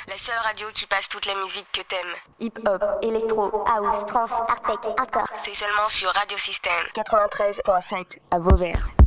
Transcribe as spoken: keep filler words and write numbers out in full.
La seule radio qui passe toutes les musiques que t'aimes. Hip-hop, électro, house, trance, artec, hardcore. C'est seulement sur Radio Système quatre-vingt-treize virgule sept à Vauvert.